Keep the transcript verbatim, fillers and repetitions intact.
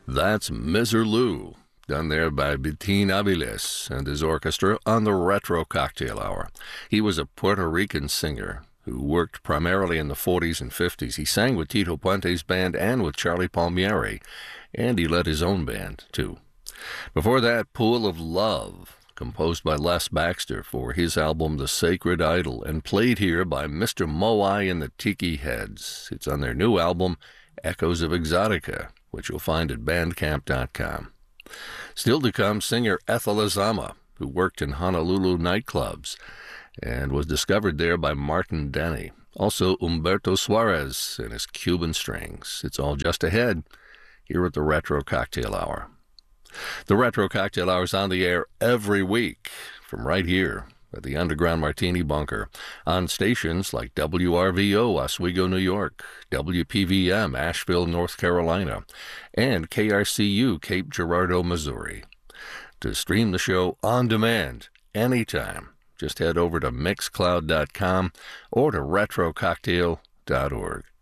That's Mister Lou, done there by Betín Aviles and his orchestra on the Retro Cocktail Hour. He was a Puerto Rican singer who worked primarily in the forties and fifties. He sang with Tito Puente's band and with Charlie Palmieri, and he led his own band, too. Before that, Pool of Love, composed by Les Baxter for his album The Sacred Idol, and played here by Mister Moai and the Tiki Heads. It's on their new album, Echoes of Exotica, which you'll find at bandcamp dot com. Still to come, singer Ethel Azama, who worked in Honolulu nightclubs and was discovered there by Martin Denny. Also, Humberto Suarez and his Cuban strings. It's all just ahead here at the Retro Cocktail Hour. The Retro Cocktail Hour is on the air every week from right here at the Underground Martini Bunker on stations like W R V O, Oswego, New York, W P V M, Asheville, North Carolina, and K R C U, Cape Girardeau, Missouri. To stream the show on demand anytime, just head over to mixcloud dot com or to retro cocktail dot org.